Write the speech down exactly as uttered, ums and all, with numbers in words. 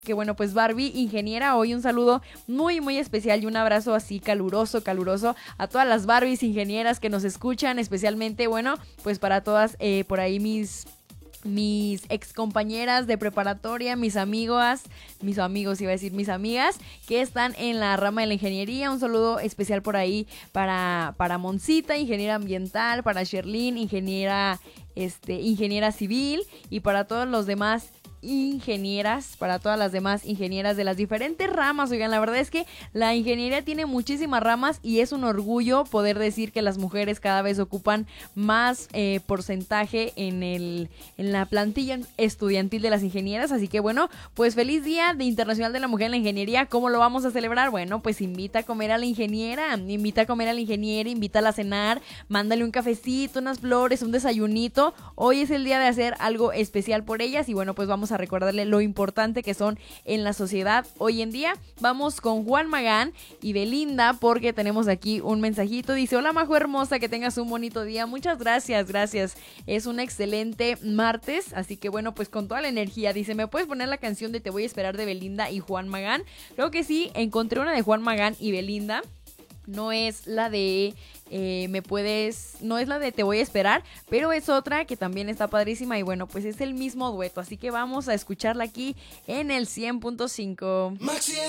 Que bueno, pues Barbie, ingeniera, hoy un saludo muy, muy especial y un abrazo así caluroso, caluroso a todas las Barbies ingenieras que nos escuchan, especialmente, bueno, pues para todas eh, por ahí mis... mis ex compañeras de preparatoria, mis amigas, mis amigos, iba a decir mis amigas, que están en la rama de la ingeniería. Un saludo especial por ahí para, para Moncita, ingeniera ambiental, para Sherlyn, ingeniera, este, ingeniera civil, y para todos los demás ingenieras, para todas las demás ingenieras de las diferentes ramas. Oigan, la verdad es que la ingeniería tiene muchísimas ramas y es un orgullo poder decir que las mujeres cada vez ocupan más eh, porcentaje en el en la plantilla estudiantil de las ingenieras. Así que bueno, pues feliz Día de Internacional de la Mujer en la Ingeniería. ¿Cómo lo vamos a celebrar? Bueno, pues invita a comer a la ingeniera, invita a comer a la ingeniera, invítala a cenar, mándale un cafecito, unas flores, un desayunito. Hoy es el día de hacer algo especial por ellas y bueno, pues vamos a recordarle lo importante que son en la sociedad hoy en día. Vamos con Juan Magán y Belinda porque tenemos aquí un mensajito. Dice: hola Majo hermosa, que tengas un bonito día. Muchas gracias, gracias. Es un excelente martes, así que bueno, pues con toda la energía. Dice: ¿me puedes poner la canción de Te voy a esperar de Belinda y Juan Magán? Creo que sí, encontré una de Juan Magán y Belinda. No es la de eh, me puedes, no es la de Te voy a esperar, pero es otra que también está padrísima y bueno, pues es el mismo dueto, así que vamos a escucharla aquí en el cien punto cinco. Maxi